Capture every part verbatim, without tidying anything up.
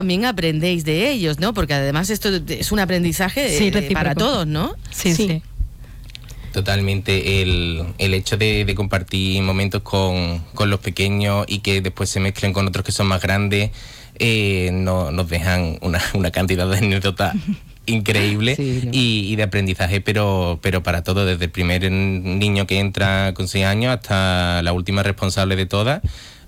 también aprendéis de ellos, ¿no? Porque además esto es un aprendizaje sí, eh, para todos, ¿no? Sí, sí. sí. Totalmente. El, el hecho de, de compartir momentos con, con los pequeños y que después se mezclen con otros que son más grandes, eh, no, nos dejan una, una cantidad de anécdotas increíble sí, ¿no? y, y de aprendizaje, pero, pero para todo, desde el primer niño que entra con seis años hasta la última responsable de todas.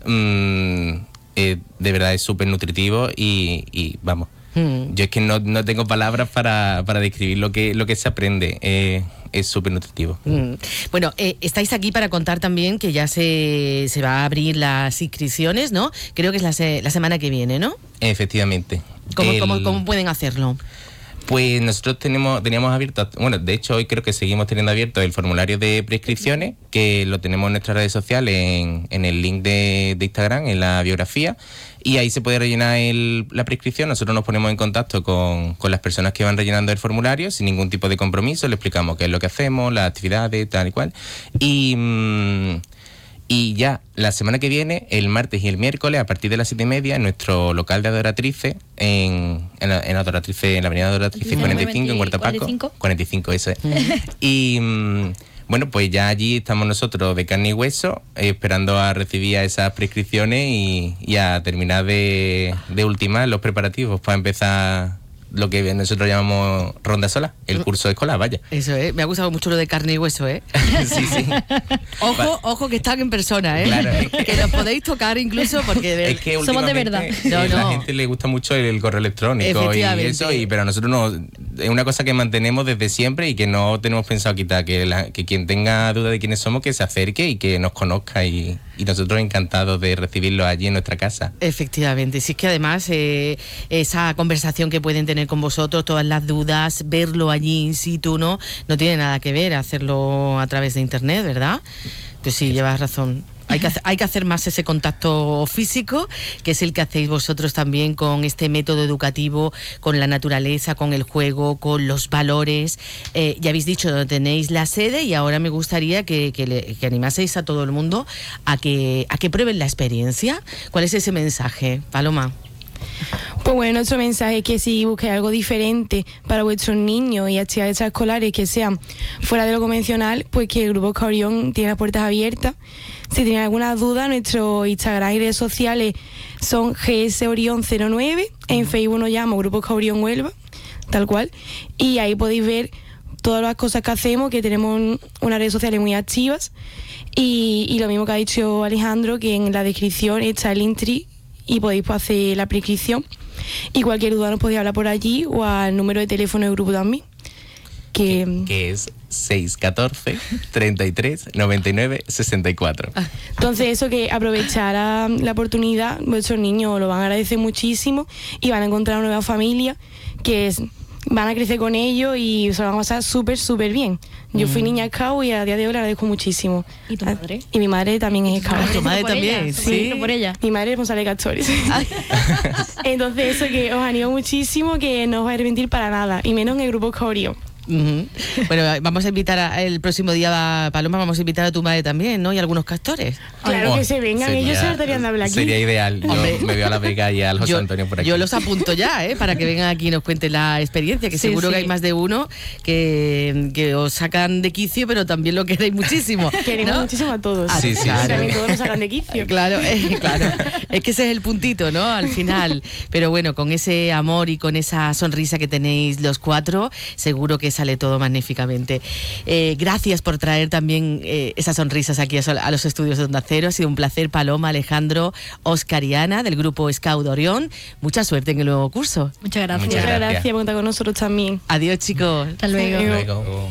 Mmm, eh, de verdad es súper nutritivo y, y vamos, mm. yo es que no, no tengo palabras para, para describir lo que, lo que se aprende. Eh, es súper nutritivo. Mm. Bueno, eh, estáis aquí para contar también que ya se, se va a abrir las inscripciones, ¿no? Creo que es la, se, la semana que viene, ¿no? Efectivamente. ¿Cómo, el... cómo, cómo pueden hacerlo? Pues nosotros tenemos, teníamos abierto, bueno, de hecho hoy creo que seguimos teniendo abierto el formulario de prescripciones, que lo tenemos en nuestras redes sociales, en, en el link de, de Instagram, en la biografía, y ahí se puede rellenar el, la prescripción. Nosotros nos ponemos en contacto con, con las personas que van rellenando el formulario sin ningún tipo de compromiso, le explicamos qué es lo que hacemos, las actividades, tal y cual, y... Mmm, Y ya la semana que viene, el martes y el miércoles, a partir de las siete y media, en nuestro local de Adoratrices, en, en, en Adoratrices, en la avenida Adoratrices cuarenta y cinco, en Huerta Paco. cuarenta y cinco, eso es. Y mmm, bueno, pues ya allí estamos nosotros de carne y hueso, eh, esperando a recibir a esas prescripciones y, y a terminar de, de ultimar los preparativos para empezar lo que nosotros llamamos ronda sola, el curso escolar, vaya. Eso, ¿eh? Me ha gustado mucho lo de carne y hueso, ¿eh? Sí, sí. Ojo, Va. ojo que están en persona, ¿eh? Claro, es que, que nos podéis tocar incluso porque de, es que somos de verdad. No, no, no. A la gente le gusta mucho el, el correo electrónico y eso, y, pero a nosotros no, es una cosa que mantenemos desde siempre y que no tenemos pensado quitar, que, la, que quien tenga duda de quiénes somos, que se acerque y que nos conozca, y, y nosotros encantados de recibirlo allí en nuestra casa. Efectivamente, sí, es que además eh, esa conversación que pueden tener con vosotros, todas las dudas, verlo allí in situ, ¿no? No tiene nada que ver hacerlo a través de internet, ¿verdad? Pues sí, llevas razón. Hay que, hacer, hay que hacer más ese contacto físico, que es el que hacéis vosotros también con este método educativo, con la naturaleza, con el juego, con los valores. Eh, ya habéis dicho, tenéis la sede y ahora me gustaría que, que, le, que animaseis a todo el mundo a que, a que prueben la experiencia. ¿Cuál es ese mensaje, Paloma? Pues bueno, nuestro mensaje es que si busquéis algo diferente para vuestros niños y actividades extraescolares que sean fuera de lo convencional, pues que el Grupo Oscar Orión tiene las puertas abiertas. Si tienen alguna duda, nuestro Instagram y redes sociales son G S Orión cero nueve, en Facebook nos llamo Grupo Oscar Orión Huelva, tal cual, y ahí podéis ver todas las cosas que hacemos, que tenemos unas redes sociales muy activas, y, y lo mismo que ha dicho Alejandro, que en la descripción está el Linktree y podéis pues, hacer la prescripción. Y cualquier duda nos podéis hablar por allí o al número de teléfono del grupo también. Que, que, que es seis uno cuatro, treinta y tres, noventa y nueve, sesenta y cuatro. Entonces eso, que aprovechar la, la oportunidad, vuestros niños lo van a agradecer muchísimo y van a encontrar una nueva familia que es, van a crecer con ellos y se lo van a pasar súper, súper bien. Yo mm. fui niña scout y a día de hoy le agradezco muchísimo. ¿Y tu madre? Y mi madre también es scout. ¿Tu madre también? Ella, sí, por ella. Mi madre es responsable de castores. Entonces eso, que os animo muchísimo, que no os vais a arrepentir para nada, y menos en el Grupo Oscar Orión. Uh-huh. Bueno, vamos a invitar a, el próximo día, Paloma, vamos a invitar a tu madre también, ¿no? Y algunos castores. Claro, oh, que se vengan, sería, ellos se hartarían de hablar aquí. Sería ideal. Yo Hombre, me veo a la Vega y al José yo, Antonio por aquí. Yo los apunto ya, ¿eh? Para que vengan aquí y nos cuenten la experiencia, que sí, seguro sí. que hay más de uno que, que os sacan de quicio, pero también lo queréis muchísimo. Queremos ¿no? muchísimo a todos. Ah, sí, sí, claro. sí. También todos nos sacan de quicio. Claro, eh, claro. Es que ese es el puntito, ¿no? Al final. Pero bueno, con ese amor y con esa sonrisa que tenéis los cuatro, seguro que sale todo magnífico. Eh, gracias por traer también eh, esas sonrisas aquí a, a los estudios de Onda Cero. Ha sido un placer, Paloma, Alejandro, Oscar y Ana, del Grupo Scout Orión. Mucha suerte en el nuevo curso. Muchas gracias. Muchas gracias, gracias por contar con nosotros también. Adiós, chicos. Hasta luego. Hasta luego.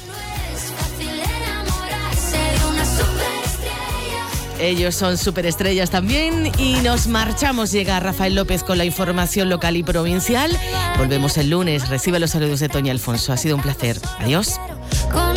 Ellos son superestrellas también y nos marchamos. Llega Rafael López con la información local y provincial. Volvemos el lunes. Recibe los saludos de Toña Alfonso. Ha sido un placer. Adiós.